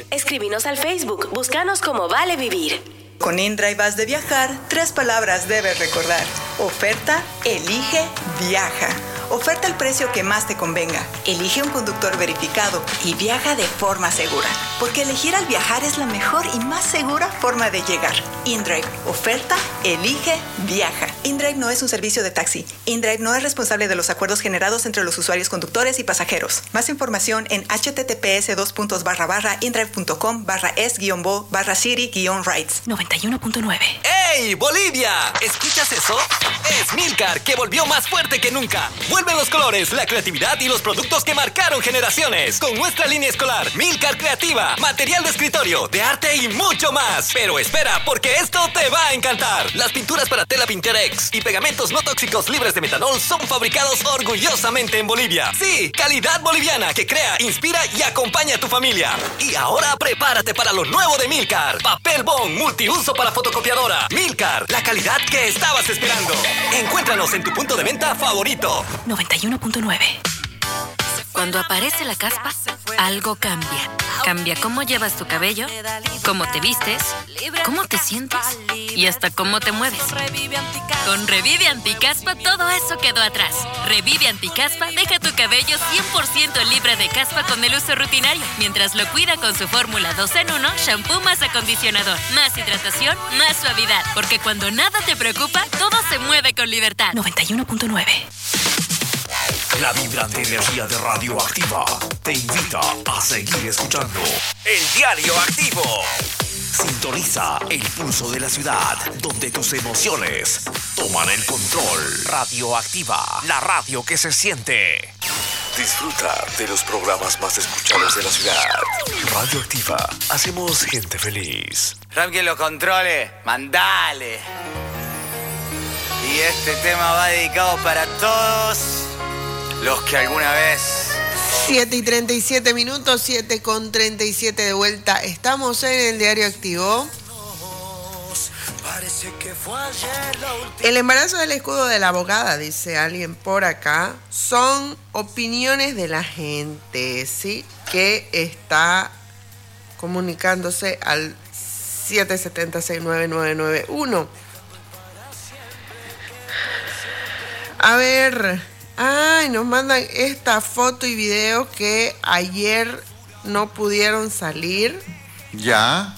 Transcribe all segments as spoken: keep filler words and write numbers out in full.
Escríbenos al Facebook, búscanos como Vale Vivir. Con InDrive vas de viajar, tres palabras debes recordar. Oferta, elige, viaja. Oferta el precio que más te convenga. Elige un conductor verificado y viaja de forma segura. Porque elegir al viajar es la mejor y más segura forma de llegar. InDrive. Oferta, elige, viaja. InDrive no es un servicio de taxi. InDrive no es responsable de los acuerdos generados entre los usuarios conductores y pasajeros. Más información en https dos puntos barra barra indrive.com barra es guión bo barra city guión rides. noventa y uno punto nueve. ¡Ey, Bolivia! ¿Escuchas eso? Es Milcar, que volvió más fuerte que nunca. Vuelven los colores, la creatividad y los productos que marcaron generaciones. Con nuestra línea escolar, Milcar Creativa, material de escritorio, de arte y mucho más. Pero espera, porque esto te va a encantar. Las pinturas para tela Pinterex y pegamentos no tóxicos libres de metanol son fabricados orgullosamente en Bolivia. Sí, calidad boliviana que crea, inspira y acompaña a tu familia. Y ahora prepárate para lo nuevo de Milcar. Papel bond multiuso para fotocopiadora. Milcar, la calidad que estabas esperando. Encuéntranos en tu punto de venta favorito. noventa y uno punto nueve. Cuando aparece la caspa, algo cambia. Cambia cómo llevas tu cabello, cómo te vistes, cómo te sientes y hasta cómo te mueves. Con Revive Anticaspa todo eso quedó atrás. Revive Anticaspa deja tu cabello cien por ciento libre de caspa con el uso rutinario, mientras lo cuida con su fórmula dos en uno, shampoo más acondicionador, más hidratación, más suavidad. Porque cuando nada te preocupa, todo se mueve con libertad. noventa y uno punto nueve. La vibrante energía de Radioactiva te invita a seguir escuchando El Diario Activo. Sintoniza el pulso de la ciudad, donde tus emociones toman el control. Radioactiva, la radio que se siente. Disfruta de los programas más escuchados de la ciudad. Radioactiva, hacemos gente feliz. Ram, que lo controle, mandale. Y este tema va dedicado para todos los que alguna vez... siete y treinta y siete minutos, siete con treinta y siete de vuelta. Estamos en el Diario Activo. El embarazo del escudo de la abogada, dice alguien por acá, son opiniones de la gente, ¿sí? Que está comunicándose al siete siete cero, seis nueve nueve nueve uno. A ver... Ay, nos mandan esta foto y video que ayer no pudieron salir. Ya.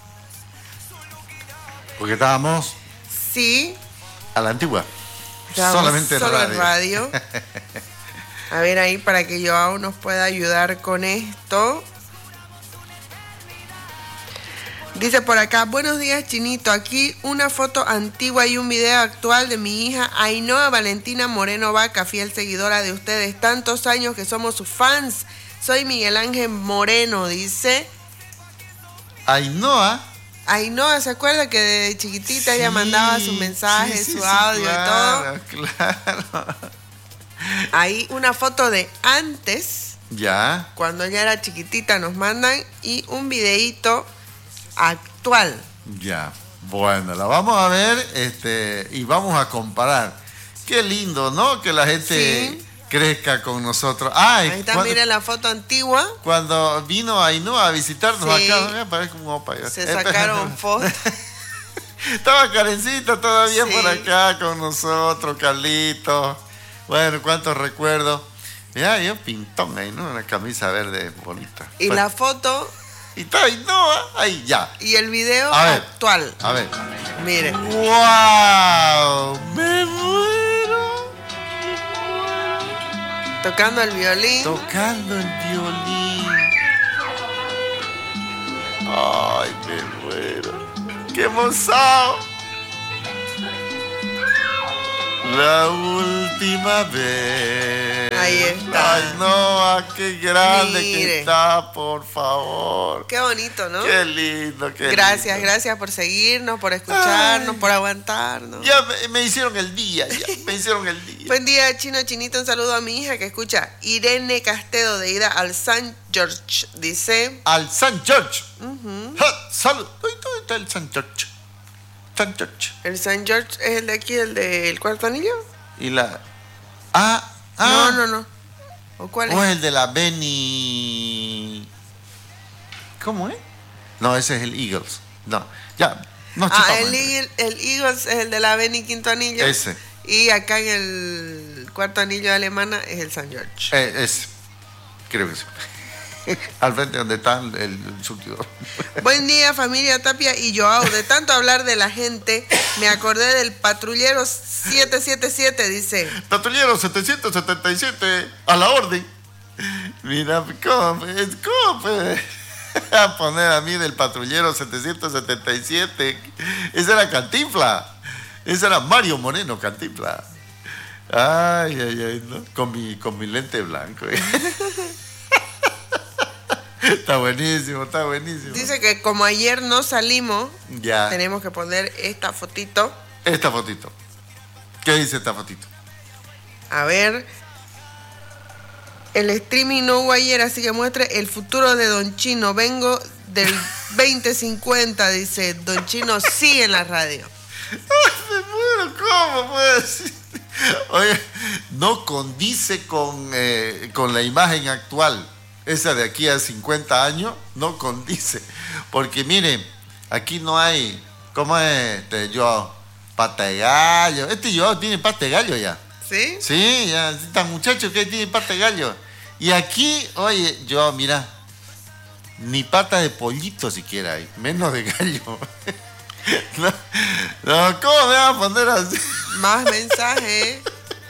Porque estábamos... Sí. A la antigua. Estábamos solamente solo radio. en radio. A ver ahí para que Joao nos pueda ayudar con esto. Dice por acá, buenos días Chinito, aquí una foto antigua y un video actual de mi hija Ainhoa Valentina Moreno Vaca, fiel seguidora de ustedes, tantos años que somos sus fans. Soy Miguel Ángel Moreno, dice. Ainhoa. Ainhoa, ¿se acuerda que de chiquitita sí, ella mandaba sus mensajes, sí, sí, su audio sí, claro, y todo? Claro. Ahí una foto de antes. Ya. Cuando ella era chiquitita nos mandan y un videíto actual. Ya, bueno, la vamos a ver este, y vamos a comparar. Qué lindo, ¿no? Que la gente sí. crezca con nosotros. Ay, ahí está, mira la foto antigua. Cuando vino Ainhoa a visitarnos sí. acá, me parece como opa. Se sacaron fotos. Estaba Karencita todavía sí. por acá con nosotros, Carlito. Bueno, cuántos recuerdos. Mira, yo pintón ahí, ¿no? Una camisa verde bonita. Y pues, la foto... Y está Ainhoa, ahí ya. Y el video a ver, actual. A ver. Mire. ¡Wow! ¡Me muero! Tocando el violín. Tocando el violín. ¡Ay, me muero! ¡Qué emoción! La última vez. Ahí está. Ay, no, qué grande Mire. que está, por favor. Qué bonito, ¿no? Qué lindo, qué Gracias, lindo. gracias por seguirnos, por escucharnos, Ay. por aguantarnos. Ya me, me hicieron el día, ya me hicieron el día. Buen día, Chino Chinito, un saludo a mi hija que escucha. Irene Castedo, de ida al San George, dice. Al San George. Uh-huh. Salud. ¿Dónde está el San George? San George. ¿El San George es el de aquí, el del cuarto anillo? Y la... Ah, ah. No, no, no. ¿O cuál ¿O es? el de la Beni... ¿Cómo es? No, ese es el Eagles. No, ya. No ah, el, Eagle, el Eagles es el de la Beni Quinto Anillo. Ese. Y acá en el cuarto anillo de Alemana es el San George. Eh, ese. Creo que sí. Al frente donde está el, el surtidor. Buen día, familia Tapia y Joao. De tanto hablar de la gente, me acordé del patrullero siete siete siete, dice. Patrullero setecientos setenta y siete, a la orden. Mira, ¿cómo, cómo puede a poner a mí del patrullero setecientos setenta y siete? Ese era Cantinflas. Ese era Mario Moreno Cantinflas. Ay, ay, ay, ¿no? Con mi, con mi lente blanco. Está buenísimo, está buenísimo. Dice que como ayer no salimos, ya. Tenemos que poner esta fotito. Esta fotito. ¿Qué dice esta fotito? A ver. El streaming no hubo ayer, así que muestre el futuro de Don Chino. Vengo del veinte cincuenta, dice Don Chino, sí en la radio. Ay, me muero, ¿cómo puede decir? Oye, no condice con, eh, con la imagen actual. Esa de aquí a cincuenta años no condice. Porque miren, aquí no hay, ¿cómo es este yo? Pata de gallo. Este yo tiene pata de gallo ya. ¿Sí? Sí, ya, este muchacho que tiene pata de gallo. Y aquí, oye, yo, mira, ni pata de pollito siquiera hay, menos de gallo. No, no, ¿cómo me vas a poner así? Más mensajes.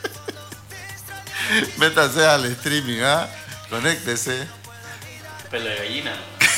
Métase al streaming, ¿ah? ¿eh? Conéctese. Pelo de gallina.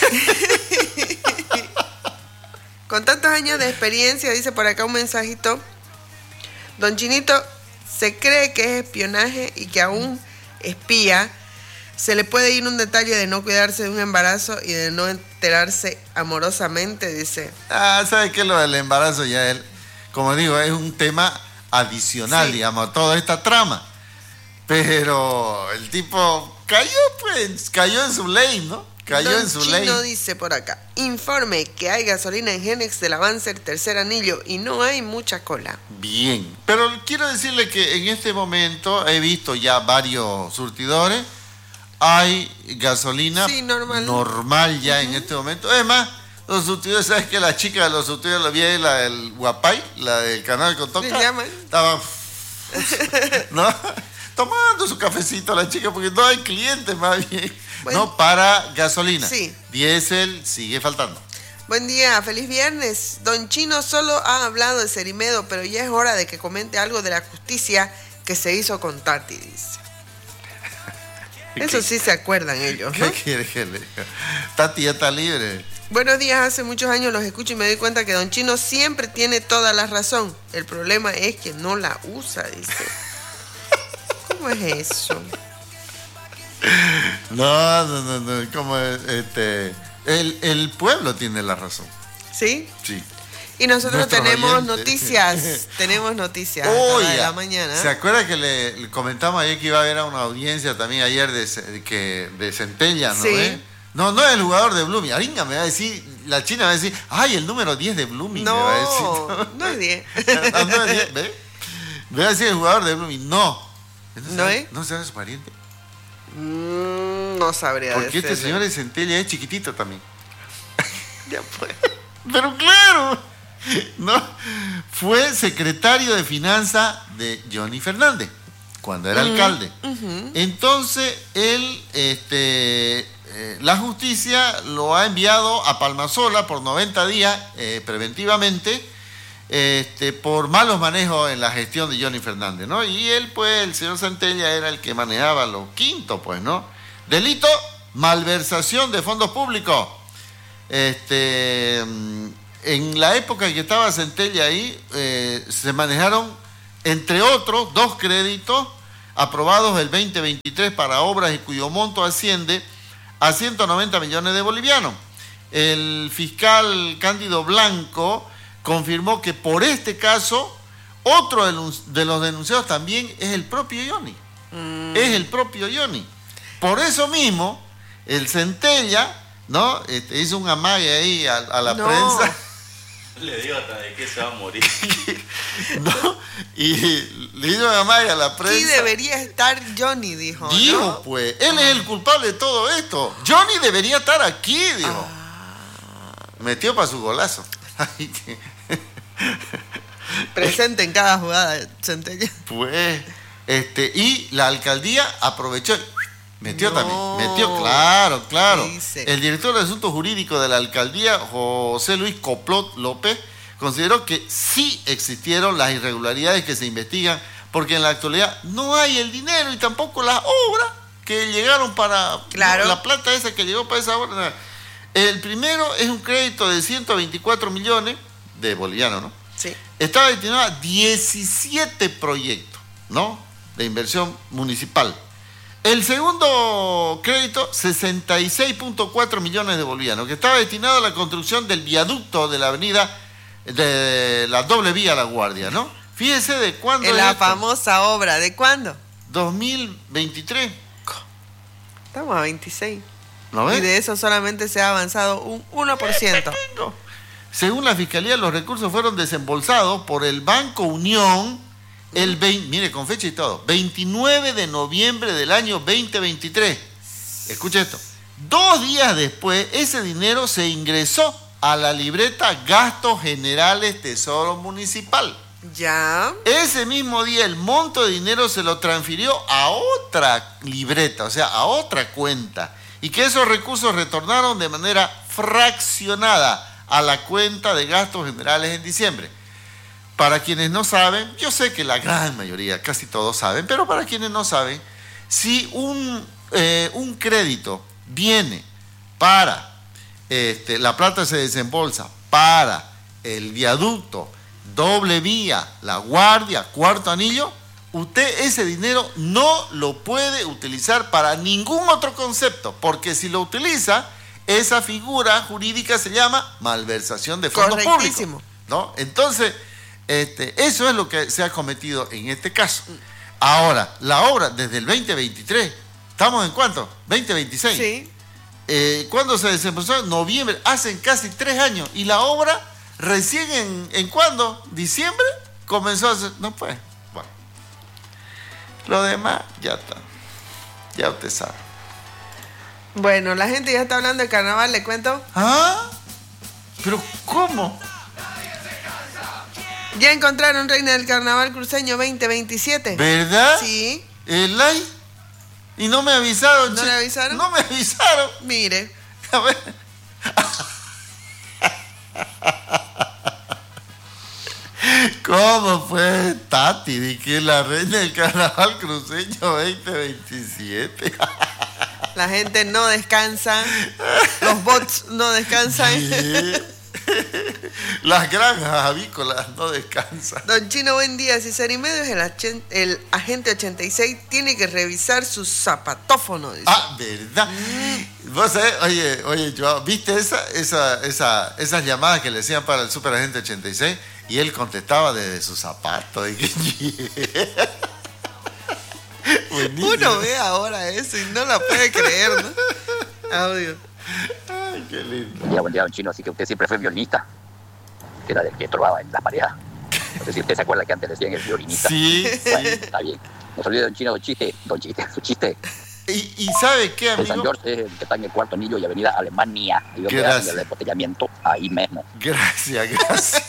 Con tantos años de experiencia, dice por acá un mensajito. Don Chinito se cree que es espionaje y que aún espía. Se le puede ir un detalle de no cuidarse de un embarazo y de no enterarse amorosamente, dice. Ah, ¿sabe qué? Lo del embarazo ya, él, como digo, es un tema adicional, sí, digamos, a toda esta trama. Pero el tipo cayó, pues, cayó en su ley, ¿no? Cayó Don en su Chino ley. dice por acá, informe que hay gasolina en Genex del Avancer tercer anillo y no hay mucha cola. Bien, pero quiero decirle que en este momento he visto ya varios surtidores. Hay gasolina sí, normal. normal ya uh-huh. en este momento. Además, los surtidores, ¿sabes qué? La chica de los surtidores, la vi ahí, la del Guapay, la del canal con Toca. ¿Se llaman? Estaba, ¿no? Tomando su cafecito la chica, porque no hay clientes más bien. Bueno, no, para gasolina. Sí. Diésel sigue faltando. Buen día, feliz viernes. Don Chino solo ha hablado de Cerimedo, pero ya es hora de que comente algo de la justicia que se hizo con Tati, dice. Eso sí se acuerdan ellos, ¿no? ¿Qué quiere que le diga? Tati ya está libre. Buenos días, hace muchos años los escucho y me doy cuenta que Don Chino siempre tiene toda la razón. El problema es que no la usa, dice. ¿Cómo es eso? No, no, no, no. ¿Cómo es? Este, el, el pueblo tiene la razón. ¿Sí? Sí. Y nosotros Nuestro tenemos oyente. noticias, tenemos noticias Oye, de la mañana. ¿Se acuerda que le, le comentamos ayer que iba a haber una audiencia también ayer de, de, que, de Centella, ¿no? Sí. ¿Eh? No, no es el jugador de Blooming. Aringa me va a decir, la China va a decir, ay, el número diez de Blooming. No, me va a decir. no es diez. No, no es diez, ¿ve? Me va a decir el jugador de Blooming. No. ¿No es? ¿No será su pariente? Mm, no sabría Porque este decirle. señor de Centella es chiquitito también. Ya pues. Pero claro. No, fue secretario de Finanzas de Johnny Fernández cuando era uh-huh. alcalde. Uh-huh. Entonces él, este, eh, la justicia lo ha enviado a Palmasola por noventa días eh, preventivamente, este, por malos manejos en la gestión de Johnny Fernández, ¿no? Y él, pues, el señor Centella era el que manejaba lo quinto, pues, ¿no? Delito, malversación de fondos públicos. Este. En la época en que estaba Centella ahí, eh, se manejaron, entre otros, dos créditos aprobados el veinte veintitrés para obras y cuyo monto asciende a ciento noventa millones de bolivianos. El fiscal Cándido Blanco confirmó que por este caso, otro de los denunciados también es el propio Johnny. Mm. Es el propio Johnny. Por eso mismo, el Centella, ¿no? Este, hizo un amague ahí a, a la no. prensa. Le digo hasta de que se va a morir. No, y le dijo a mamá y a la prensa. Aquí debería estar Johnny, dijo. Dijo, ¿no? pues, él es el culpable de todo esto. Johnny debería estar aquí, dijo. Ah. Metió para su golazo. Presente en cada jugada, Centella. Pues, este, y la alcaldía aprovechó, metió No. también, metió, claro, claro. Dice. El director de Asuntos Jurídicos de la alcaldía, José Luis Coplot López, consideró que sí existieron las irregularidades que se investigan, porque en la actualidad no hay el dinero y tampoco las obras que llegaron para Claro. la plata esa que llegó para esa obra. El primero es un crédito de ciento veinticuatro millones de bolivianos, ¿no? Sí. Estaba destinado a diecisiete proyectos, ¿no? De inversión municipal. El segundo crédito, sesenta y seis punto cuatro millones de bolivianos, que estaba destinado a la construcción del viaducto de la avenida de la doble vía La Guardia, ¿no? Fíjese de cuándo En es la esto. famosa obra, ¿de cuándo? dos mil veintitrés, Estamos a veintiséis. ¿no ves? Y de eso solamente se ha avanzado un uno por ciento. No. Según la Fiscalía, los recursos fueron desembolsados por el Banco Unión el veinte, mire, con fecha y todo, veintinueve de noviembre del año veinte veintitrés. Escuche esto. Dos días después, ese dinero se ingresó a la libreta Gastos Generales Tesoro Municipal. Ya. Ese mismo día el monto de dinero se lo transfirió a otra libreta, o sea, a otra cuenta, y que esos recursos retornaron de manera fraccionada a la cuenta de gastos generales en diciembre. Para quienes no saben, yo sé que la gran mayoría, casi todos saben, pero para quienes no saben, si un, eh, un crédito viene para, este, la plata se desembolsa para el viaducto, doble vía, La Guardia, cuarto anillo, usted ese dinero no lo puede utilizar para ningún otro concepto, porque si lo utiliza, esa figura jurídica se llama malversación de fondos Correctísimo. públicos, ¿no? Entonces, este, eso es lo que se ha cometido en este caso. Ahora, la obra desde el veinte veintitrés, ¿estamos en cuánto? veinte veintiséis. Sí. Eh, ¿Cuándo se desembolsó? En noviembre, hacen casi tres años. Y la obra recién en, ¿en cuándo? ¿Diciembre? Comenzó a hacer, no pues, bueno. Lo demás ya está, ya usted sabe. Bueno, la gente ya está hablando de carnaval, ¿le cuento? ¿Ah? ¿Pero cómo? Ya encontraron reina del carnaval cruceño veinte veintisiete. ¿Verdad? Sí. ¿El like? ¿Y no me avisaron? ¿No che? le avisaron? No me avisaron. Mire. A ver. ¿Cómo fue Tati? De que la reina del carnaval cruceño veinte veintisiete. La gente no descansa. Los bots no descansan. Sí. Las granjas avícolas no descansan. Don Chino, buen día. Si Sarimedios, el, achen- el agente ochenta y seis, tiene que revisar su zapatófono. Dice. Ah, ¿verdad? Vos sabés, oye, oye, Joao, ¿viste esa, esa, esa, esas llamadas que le hacían para el superagente ochenta y seis? Y él contestaba desde su zapato. Y que... Buenísimo. Uno ve ahora eso y no la puede creer, ¿no? Audio. Ay, qué lindo. Buen día, buen día, don Chino. Así que usted siempre fue violinista. Que era del que trovaba en la pareja. No sé si usted se acuerda que antes decían el violinista. Sí, Bueno, sí. está bien. No se olvide, don Chino, don Chiste. Don Chiste, su chiste. ¿Y, y sabe qué, El San amigo? George es el que está en el cuarto anillo y avenida Alemania. Y donde Gracias. hacen el embotellamiento, ahí mismo. Gracias, gracias.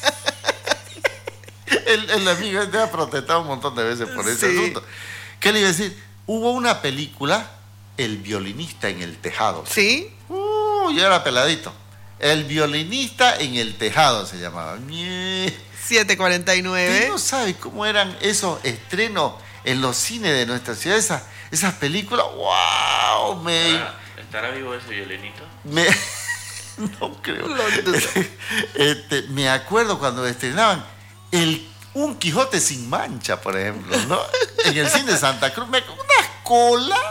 El, el amigo este ha protestado un montón de veces por ese Sí. asunto. ¿Qué le iba a decir? Hubo una película, El violinista en el tejado. ¿Sí? Uh, yo era peladito. El violinista en el tejado se llamaba. Mie. siete cuarenta y nueve. ¿Usted no sabe cómo eran esos estrenos en los cines de nuestra ciudad? Esas, esas películas, wow, me... ¿Estará, estará vivo ese violinito? me no creo. Lo dudo. Este, me acuerdo cuando estrenaban el, un Quijote sin mancha, por ejemplo, ¿no? En el cine de Santa Cruz, me, una cola